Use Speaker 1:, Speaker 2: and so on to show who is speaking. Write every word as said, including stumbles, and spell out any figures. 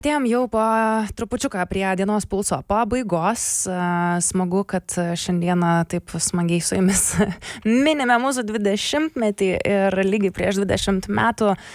Speaker 1: Artėjom jau po trupučiuką prie dienos pulso pabaigos. Smagu, kad šiandieną taip smagiai su jumis minime mūsų dvidešimtmetį ir lygiai prieš dvidešimt metų